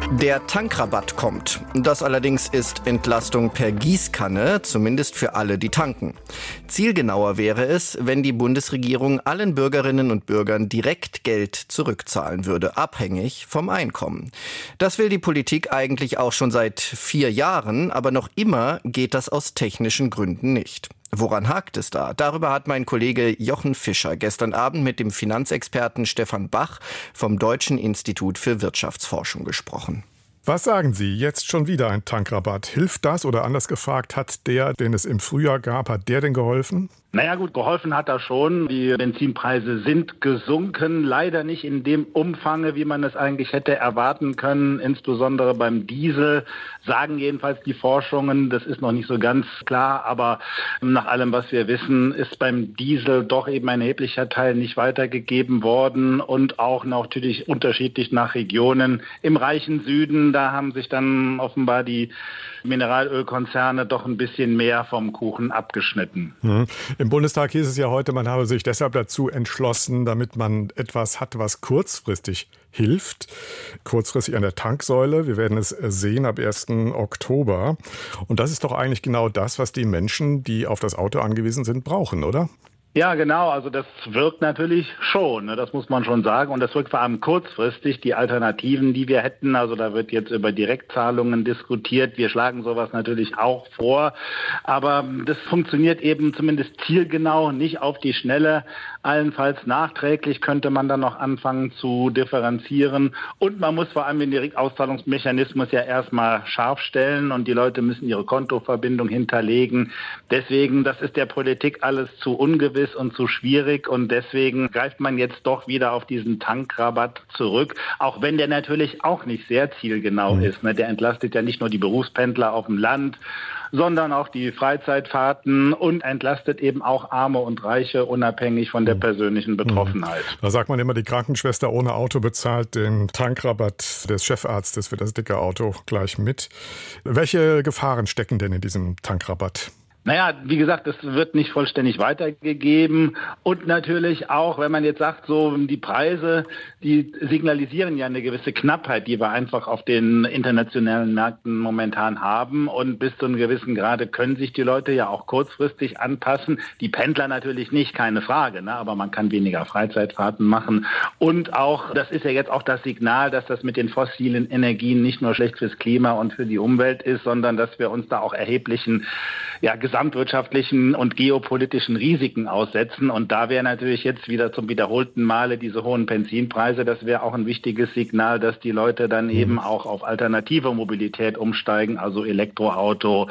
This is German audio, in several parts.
Der Tankrabatt kommt. Das allerdings ist Entlastung per Gießkanne, zumindest für alle, die tanken. Zielgenauer wäre es, wenn die Bundesregierung allen Bürgerinnen und Bürgern direkt Geld zurückzahlen würde, abhängig vom Einkommen. Das will die Politik eigentlich auch schon seit 4 Jahren, aber noch immer geht das aus technischen Gründen nicht. Woran hakt es da? Darüber hat mein Kollege Jochen Fischer gestern Abend mit dem Finanzexperten Stefan Bach vom Deutschen Institut für Wirtschaftsforschung gesprochen. Was sagen Sie? Jetzt schon wieder ein Tankrabatt. Hilft das oder anders gefragt, hat der, den es im Frühjahr gab, hat der denn geholfen? Naja gut, geholfen hat er schon. Die Benzinpreise sind gesunken, leider nicht in dem Umfang, wie man es eigentlich hätte erwarten können. Insbesondere beim Diesel sagen jedenfalls die Forschungen, das ist noch nicht so ganz klar, aber nach allem, was wir wissen, ist beim Diesel doch eben ein erheblicher Teil nicht weitergegeben worden und auch natürlich unterschiedlich nach Regionen. Im reichen Süden, da haben sich dann offenbar die Mineralölkonzerne doch ein bisschen mehr vom Kuchen abgeschnitten. Im Bundestag hieß es ja heute, man habe sich deshalb dazu entschlossen, damit man etwas hat, was kurzfristig hilft. Kurzfristig an der Tanksäule. Wir werden es sehen ab 1. Oktober. Und das ist doch eigentlich genau das, was die Menschen, die auf das Auto angewiesen sind, brauchen, oder? Ja, genau. Also das wirkt natürlich schon, ne? Das muss man schon sagen. Und das wirkt vor allem kurzfristig. Die Alternativen, die wir hätten, also da wird jetzt über Direktzahlungen diskutiert. Wir schlagen sowas natürlich auch vor. Aber das funktioniert eben zumindest zielgenau, nicht auf die Schnelle. Allenfalls nachträglich könnte man dann noch anfangen zu differenzieren. Und man muss vor allem den Direktauszahlungsmechanismus ja erstmal scharf stellen. Und die Leute müssen ihre Kontoverbindung hinterlegen. Deswegen, das ist der Politik alles zu ungewiss und zu schwierig und deswegen greift man jetzt doch wieder auf diesen Tankrabatt zurück, auch wenn der natürlich auch nicht sehr zielgenau ist. Ne? Der entlastet ja nicht nur die Berufspendler auf dem Land, sondern auch die Freizeitfahrten und entlastet eben auch Arme und Reiche unabhängig von der persönlichen Betroffenheit. Da sagt man immer, die Krankenschwester ohne Auto bezahlt den Tankrabatt des Chefarztes für das dicke Auto gleich mit. Welche Gefahren stecken denn in diesem Tankrabatt? Naja, wie gesagt, es wird nicht vollständig weitergegeben und natürlich auch, wenn man jetzt sagt, so die Preise, die signalisieren ja eine gewisse Knappheit, die wir einfach auf den internationalen Märkten momentan haben und bis zu einem gewissen Grade können sich die Leute ja auch kurzfristig anpassen. Die Pendler natürlich nicht, keine Frage, ne? Aber man kann weniger Freizeitfahrten machen und auch, das ist ja jetzt auch das Signal, dass das mit den fossilen Energien nicht nur schlecht fürs Klima und für die Umwelt ist, sondern dass wir uns da auch erheblichen gesamtwirtschaftlichen und geopolitischen Risiken aussetzen. Und da wäre natürlich jetzt wieder zum wiederholten Male diese hohen Benzinpreise, das wäre auch ein wichtiges Signal, dass die Leute dann eben auch auf alternative Mobilität umsteigen, also Elektroauto,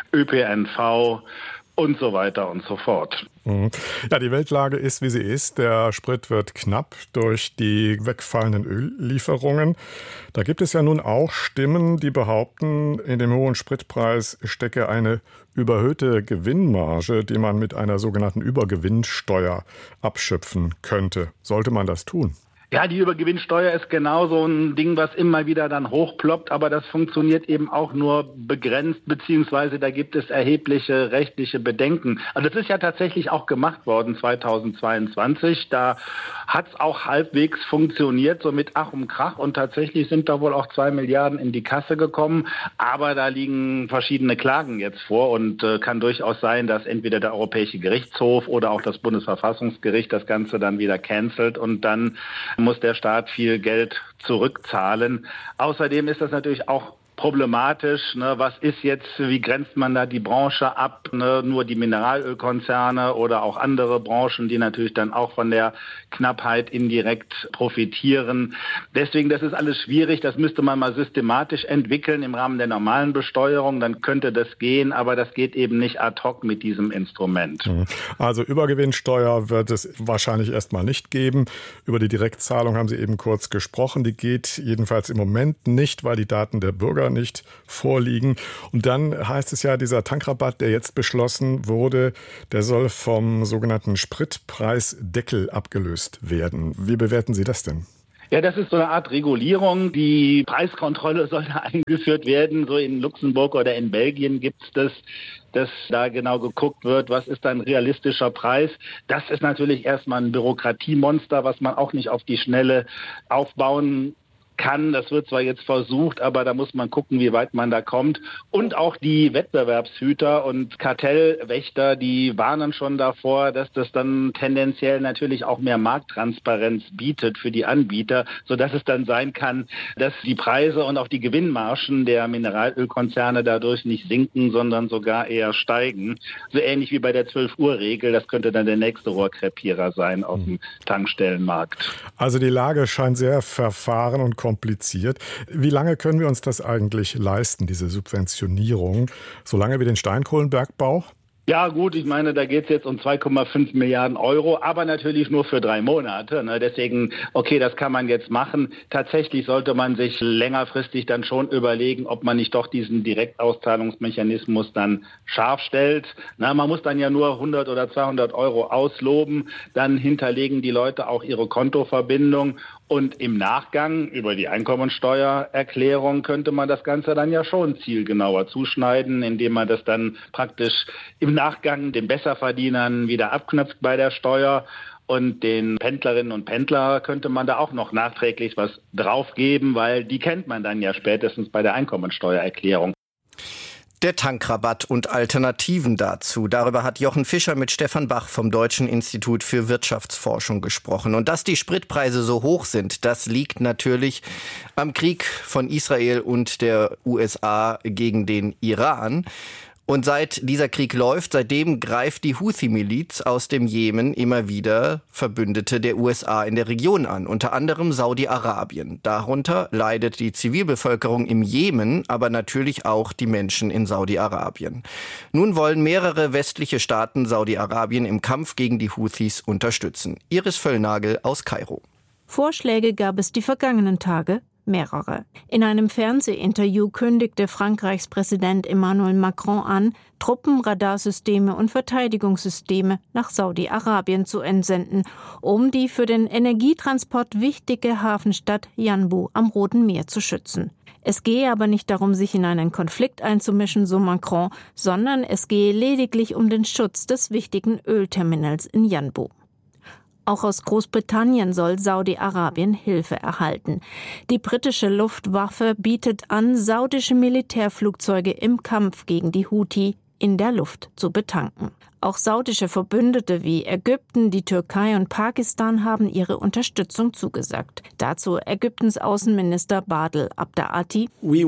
ÖPNV und so weiter und so fort. Ja, die Weltlage ist, wie sie ist. Der Sprit wird knapp durch die wegfallenden Öllieferungen. Da gibt es ja nun auch Stimmen, die behaupten, in dem hohen Spritpreis stecke eine überhöhte Gewinnmarge, die man mit einer sogenannten Übergewinnsteuer abschöpfen könnte. Sollte man das tun? Ja, die Übergewinnsteuer ist genau so ein Ding, was immer wieder dann hochploppt, aber das funktioniert eben auch nur begrenzt, beziehungsweise da gibt es erhebliche rechtliche Bedenken. Also das ist ja tatsächlich auch gemacht worden 2022, da hat es auch halbwegs funktioniert, so mit Ach und Krach und tatsächlich sind da wohl auch 2 Milliarden in die Kasse gekommen, aber da liegen verschiedene Klagen jetzt vor und kann durchaus sein, dass entweder der Europäische Gerichtshof oder auch das Bundesverfassungsgericht das Ganze dann wieder cancelt und dann muss der Staat viel Geld zurückzahlen. Außerdem ist das natürlich auch problematisch, ne? Was ist jetzt, wie grenzt man da die Branche ab? Ne? Nur die Mineralölkonzerne oder auch andere Branchen, die natürlich dann auch von der Knappheit indirekt profitieren. Deswegen, das ist alles schwierig. Das müsste man mal systematisch entwickeln im Rahmen der normalen Besteuerung. Dann könnte das gehen, aber das geht eben nicht ad hoc mit diesem Instrument. Also Übergewinnsteuer wird es wahrscheinlich erstmal nicht geben. Über die Direktzahlung haben Sie eben kurz gesprochen. Die geht jedenfalls im Moment nicht, weil die Daten der Bürger nicht vorliegen. Und dann heißt es ja, dieser Tankrabatt, der jetzt beschlossen wurde, der soll vom sogenannten Spritpreisdeckel abgelöst werden. Wie bewerten Sie das denn? Ja, das ist so eine Art Regulierung. Die Preiskontrolle soll da eingeführt werden. So in Luxemburg oder in Belgien gibt es das, dass da genau geguckt wird, was ist ein realistischer Preis. Das ist natürlich erstmal ein Bürokratiemonster, was man auch nicht auf die Schnelle aufbauen kann. Das wird zwar jetzt versucht, aber da muss man gucken, wie weit man da kommt. Und auch die Wettbewerbshüter und Kartellwächter, die warnen schon davor, dass das dann tendenziell natürlich auch mehr Markttransparenz bietet für die Anbieter, sodass es dann sein kann, dass die Preise und auch die Gewinnmargen der Mineralölkonzerne dadurch nicht sinken, sondern sogar eher steigen. So ähnlich wie bei der 12-Uhr-Regel. Das könnte dann der nächste Rohrkrepierer sein auf dem Tankstellenmarkt. Also die Lage scheint sehr verfahren und kompliziert. Wie lange können wir uns das eigentlich leisten, diese Subventionierung? Solange wie den Steinkohlenbergbau? Ja gut, ich meine, da geht es jetzt um 2,5 Milliarden Euro, aber natürlich nur für 3 Monate. Ne? Deswegen, okay, das kann man jetzt machen. Tatsächlich sollte man sich längerfristig dann schon überlegen, ob man nicht doch diesen Direktauszahlungsmechanismus dann scharf stellt. Na, man muss dann ja nur 100 oder 200 Euro ausloben, dann hinterlegen die Leute auch ihre Kontoverbindung. Und im Nachgang über die Einkommensteuererklärung könnte man das Ganze dann ja schon zielgenauer zuschneiden, indem man das dann praktisch im Nachgang den Besserverdienern wieder abknöpft bei der Steuer. Und den Pendlerinnen und Pendler könnte man da auch noch nachträglich was draufgeben, weil die kennt man dann ja spätestens bei der Einkommensteuererklärung. Der Tankrabatt und Alternativen dazu. Darüber hat Jochen Fischer mit Stefan Bach vom Deutschen Institut für Wirtschaftsforschung gesprochen. Und dass die Spritpreise so hoch sind, das liegt natürlich am Krieg von Israel und der USA gegen den Iran. Und seit dieser Krieg läuft, seitdem greift die Houthi-Miliz aus dem Jemen immer wieder Verbündete der USA in der Region an, unter anderem Saudi-Arabien. Darunter leidet die Zivilbevölkerung im Jemen, aber natürlich auch die Menschen in Saudi-Arabien. Nun wollen mehrere westliche Staaten Saudi-Arabien im Kampf gegen die Houthis unterstützen. Iris Völlnagel aus Kairo. Vorschläge gab es die vergangenen Tage. Mehrere. In einem Fernsehinterview kündigte Frankreichs Präsident Emmanuel Macron an, Truppen, Radarsysteme und Verteidigungssysteme nach Saudi-Arabien zu entsenden, um die für den Energietransport wichtige Hafenstadt Yanbu am Roten Meer zu schützen. Es gehe aber nicht darum, sich in einen Konflikt einzumischen, so Macron, sondern es gehe lediglich um den Schutz des wichtigen Ölterminals in Yanbu. Auch aus Großbritannien soll Saudi-Arabien Hilfe erhalten. Die britische Luftwaffe bietet an, saudische Militärflugzeuge im Kampf gegen die Houthi in der Luft zu betanken. Auch saudische Verbündete wie Ägypten, die Türkei und Pakistan haben ihre Unterstützung zugesagt. Dazu Ägyptens Außenminister Badr Abdeati. Wir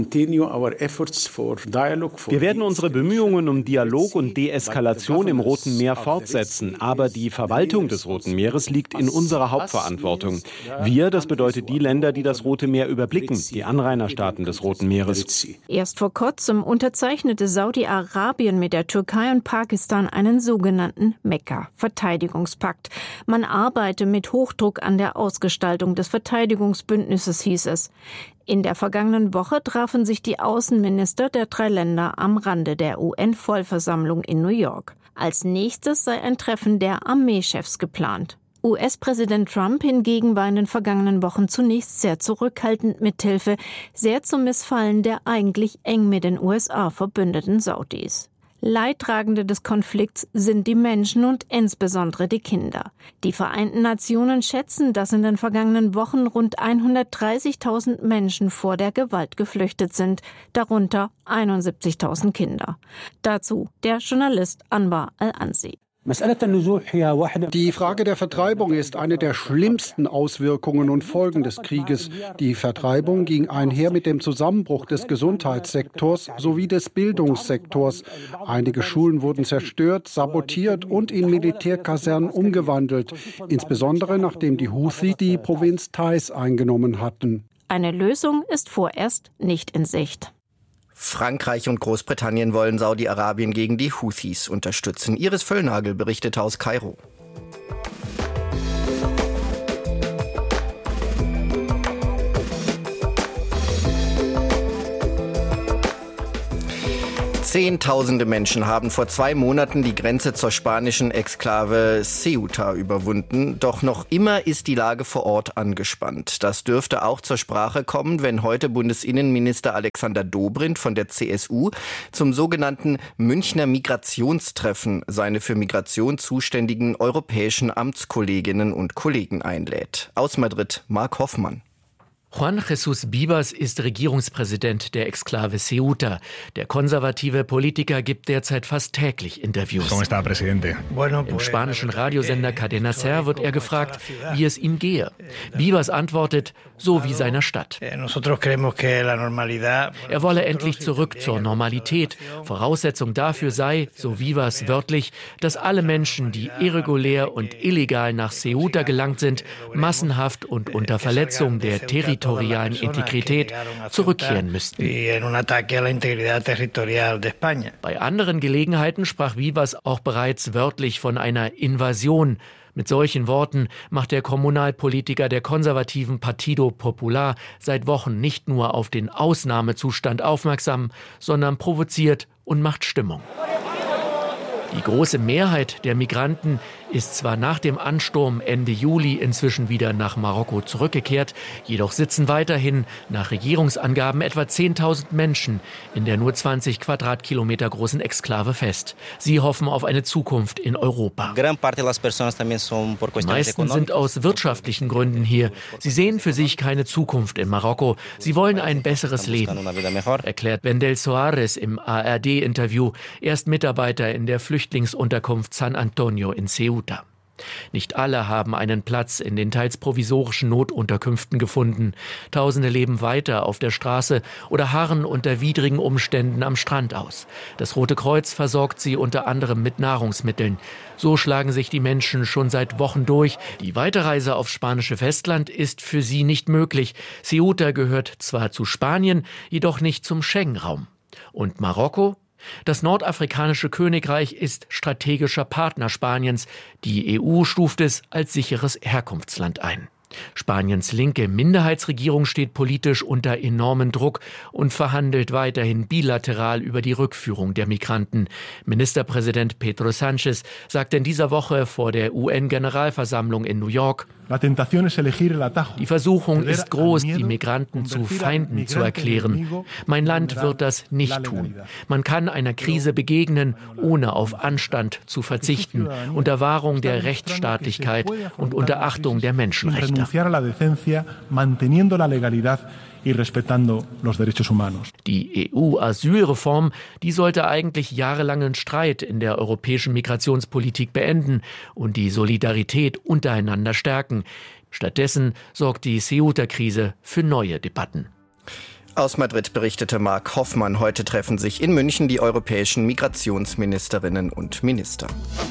werden unsere Bemühungen um Dialog und Deeskalation im Roten Meer fortsetzen. Aber die Verwaltung des Roten Meeres liegt in unserer Hauptverantwortung. Wir, das bedeutet die Länder, die das Rote Meer überblicken, die Anrainerstaaten des Roten Meeres. Erst vor kurzem unterzeichnete Saudi-Arabien mit der Türkei und Pakistan einen sogenannten Mekka-Verteidigungspakt. Man arbeite mit Hochdruck an der Ausgestaltung des Verteidigungsbündnisses, hieß es. In der vergangenen Woche trafen sich die Außenminister der 3 Länder am Rande der UN-Vollversammlung in New York. Als nächstes sei ein Treffen der Armeechefs geplant. US-Präsident Trump hingegen war in den vergangenen Wochen zunächst sehr zurückhaltend mit Hilfe, sehr zum Missfallen der eigentlich eng mit den USA verbündeten Saudis. Leidtragende des Konflikts sind die Menschen und insbesondere die Kinder. Die Vereinten Nationen schätzen, dass in den vergangenen Wochen rund 130.000 Menschen vor der Gewalt geflüchtet sind, darunter 71.000 Kinder. Dazu der Journalist Anwar Al-Ansi. Die Frage der Vertreibung ist eine der schlimmsten Auswirkungen und Folgen des Krieges. Die Vertreibung ging einher mit dem Zusammenbruch des Gesundheitssektors sowie des Bildungssektors. Einige Schulen wurden zerstört, sabotiert und in Militärkasernen umgewandelt, insbesondere nachdem die Houthi die Provinz Taiz eingenommen hatten. Eine Lösung ist vorerst nicht in Sicht. Frankreich und Großbritannien wollen Saudi-Arabien gegen die Houthis unterstützen. Iris Völlnagel berichtete aus Kairo. Zehntausende Menschen haben vor 2 Monaten die Grenze zur spanischen Exklave Ceuta überwunden. Doch noch immer ist die Lage vor Ort angespannt. Das dürfte auch zur Sprache kommen, wenn heute Bundesinnenminister Alexander Dobrindt von der CSU zum sogenannten Münchner Migrationstreffen seine für Migration zuständigen europäischen Amtskolleginnen und Kollegen einlädt. Aus Madrid, Marc Hoffmann. Juan Jesús Bibas ist Regierungspräsident der Exklave Ceuta. Der konservative Politiker gibt derzeit fast täglich Interviews. Im spanischen Radiosender Cadena Ser wird er gefragt, wie es ihm gehe. Bibas antwortet, so wie seiner Stadt. Er wolle endlich zurück zur Normalität. Voraussetzung dafür sei, so Bibas wörtlich, dass alle Menschen, die irregulär und illegal nach Ceuta gelangt sind, massenhaft und unter Verletzung der territorialen Integrität zurückkehren müssten. Bei anderen Gelegenheiten sprach Bibas auch bereits wörtlich von einer Invasion. Mit solchen Worten macht der Kommunalpolitiker der konservativen Partido Popular seit Wochen nicht nur auf den Ausnahmezustand aufmerksam, sondern provoziert und macht Stimmung. Die große Mehrheit der Migranten ist zwar nach dem Ansturm Ende Juli inzwischen wieder nach Marokko zurückgekehrt, jedoch sitzen weiterhin nach Regierungsangaben etwa 10.000 Menschen in der nur 20 Quadratkilometer großen Exklave fest. Sie hoffen auf eine Zukunft in Europa. Die meisten sind aus wirtschaftlichen Gründen hier. Sie sehen für sich keine Zukunft in Marokko. Sie wollen ein besseres Leben, erklärt Wendell Soares im ARD-Interview. Er ist Mitarbeiter in der Flüchtlingsunterkunft San Antonio in Ceuta. Nicht alle haben einen Platz in den teils provisorischen Notunterkünften gefunden. Tausende leben weiter auf der Straße oder harren unter widrigen Umständen am Strand aus. Das Rote Kreuz versorgt sie unter anderem mit Nahrungsmitteln. So schlagen sich die Menschen schon seit Wochen durch. Die Weiterreise aufs spanische Festland ist für sie nicht möglich. Ceuta gehört zwar zu Spanien, jedoch nicht zum Schengen-Raum. Und Marokko? Das nordafrikanische Königreich ist strategischer Partner Spaniens. Die EU stuft es als sicheres Herkunftsland ein. Spaniens linke Minderheitsregierung steht politisch unter enormem Druck und verhandelt weiterhin bilateral über die Rückführung der Migranten. Ministerpräsident Pedro Sánchez sagte in dieser Woche vor der UN-Generalversammlung in New York: Die Versuchung ist groß, die Migranten zu Feinden zu erklären. Mein Land wird das nicht tun. Man kann einer Krise begegnen, ohne auf Anstand zu verzichten, unter Wahrung der Rechtsstaatlichkeit und unter Achtung der Menschenrechte. Die EU-Asylreform, die sollte eigentlich jahrelangen Streit in der europäischen Migrationspolitik beenden und die Solidarität untereinander stärken. Stattdessen sorgt die Ceuta-Krise für neue Debatten. Aus Madrid berichtete Mark Hoffmann. Heute treffen sich in München die europäischen Migrationsministerinnen und Minister.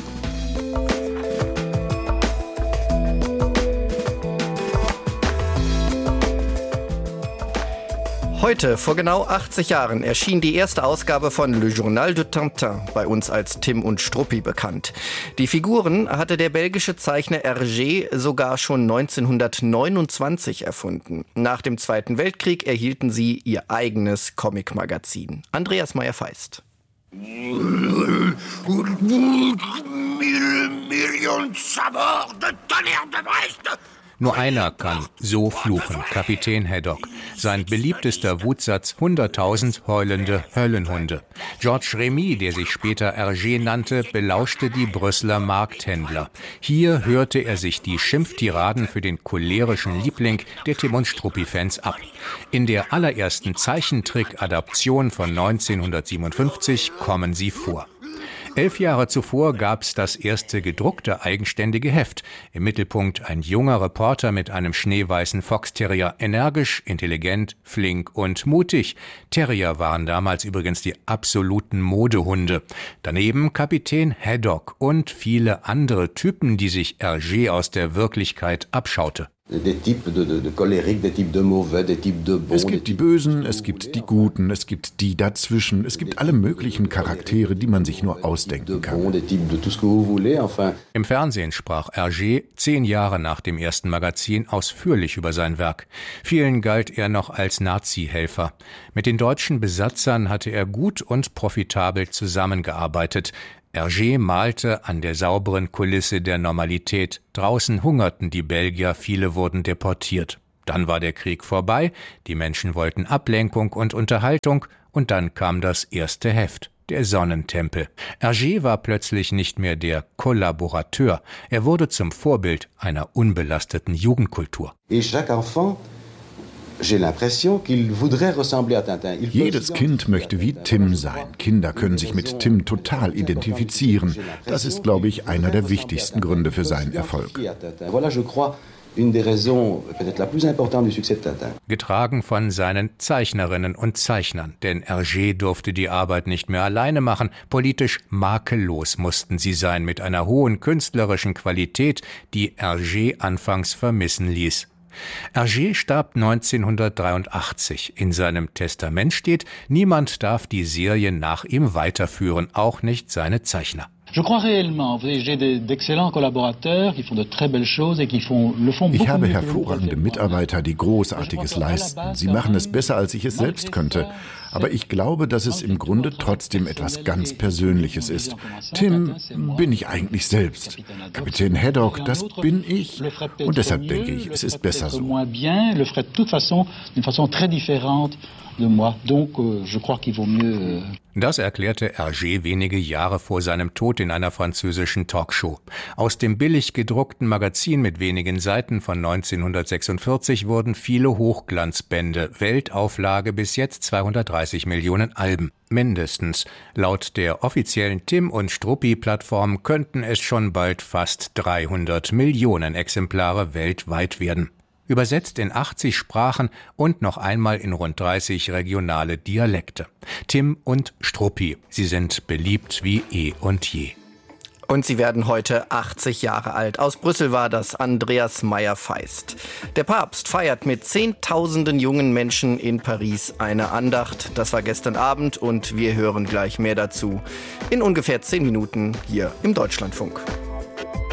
Heute, vor genau 80 Jahren, erschien die erste Ausgabe von Le Journal de Tintin, bei uns als Tim und Struppi bekannt. Die Figuren hatte der belgische Zeichner Hergé sogar schon 1929 erfunden. Nach dem Zweiten Weltkrieg erhielten sie ihr eigenes Comic-Magazin. Andreas Meyer-Feist. Nur einer kann so fluchen, Kapitän Haddock. Sein beliebtester Wutsatz: 100.000 heulende Höllenhunde. Georges Remy, der sich später Hergé nannte, belauschte die Brüsseler Markthändler. Hier hörte er sich die Schimpftiraden für den cholerischen Liebling der Tim und Struppi-Fans ab. In der allerersten Zeichentrick-Adaption von 1957 kommen sie vor. 11 Jahre zuvor gab's das erste gedruckte eigenständige Heft. Im Mittelpunkt ein junger Reporter mit einem schneeweißen Fox-Terrier. Energisch, intelligent, flink und mutig. Terrier waren damals übrigens die absoluten Modehunde. Daneben Kapitän Haddock und viele andere Typen, die sich Hergé aus der Wirklichkeit abschaute. Es gibt die Bösen, es gibt die Guten, es gibt die dazwischen, es gibt alle möglichen Charaktere, die man sich nur ausdenken kann. Im Fernsehen sprach Hergé 10 Jahre nach dem ersten Magazin ausführlich über sein Werk. Vielen galt er noch als Nazi-Helfer. Mit den deutschen Besatzern hatte er gut und profitabel zusammengearbeitet. Hergé malte an der sauberen Kulisse der Normalität. Draußen hungerten die Belgier, viele wurden deportiert. Dann war der Krieg vorbei, die Menschen wollten Ablenkung und Unterhaltung, und dann kam das erste Heft, der Sonnentempel. Hergé war plötzlich nicht mehr der Kollaborateur, er wurde zum Vorbild einer unbelasteten Jugendkultur. Jedes Kind möchte wie Tim sein. Kinder können sich mit Tim total identifizieren. Das ist, glaube ich, einer der wichtigsten Gründe für seinen Erfolg. Getragen von seinen Zeichnerinnen und Zeichnern, denn Hergé durfte die Arbeit nicht mehr alleine machen. Politisch makellos mussten sie sein, mit einer hohen künstlerischen Qualität, die Hergé anfangs vermissen ließ. Hergé starb 1983. In seinem Testament steht, niemand darf die Serie nach ihm weiterführen, auch nicht seine Zeichner. Ich habe hervorragende Mitarbeiter, die Großartiges leisten. Sie machen es besser, als ich es selbst könnte. Aber ich glaube, dass es im Grunde trotzdem etwas ganz Persönliches ist. Tim bin ich eigentlich selbst. Kapitän Haddock, das bin ich. Und deshalb denke ich, es ist besser so. Das erklärte Hergé wenige Jahre vor seinem Tod in einer französischen Talkshow. Aus dem billig gedruckten Magazin mit wenigen Seiten von 1946 wurden viele Hochglanzbände, Weltauflage bis jetzt 230 Millionen Alben. Mindestens. Laut der offiziellen Tim- und Struppi-Plattform könnten es schon bald fast 300 Millionen Exemplare weltweit werden. Übersetzt in 80 Sprachen und noch einmal in rund 30 regionale Dialekte. Tim und Struppi, sie sind beliebt wie eh und je. Und sie werden heute 80 Jahre alt. Aus Brüssel war das Andreas Meyer-Feist. Der Papst feiert mit Zehntausenden jungen Menschen in Paris eine Andacht. Das war gestern Abend und wir hören gleich mehr dazu. In ungefähr 10 Minuten hier im Deutschlandfunk.